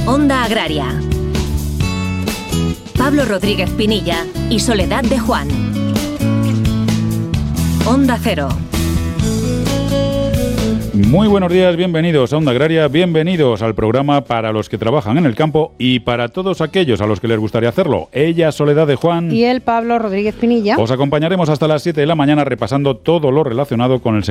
Onda Agraria. Pablo Rodríguez Pinilla y Soledad de Juan. Onda Cero. Muy buenos días, bienvenidos a Onda Agraria, bienvenidos al programa para los que trabajan en el campo y para todos aquellos a los que les gustaría hacerlo. Ella, Soledad de Juan. Y él, Pablo Rodríguez Pinilla. Os acompañaremos hasta las 7 de la mañana repasando todo lo relacionado con el sector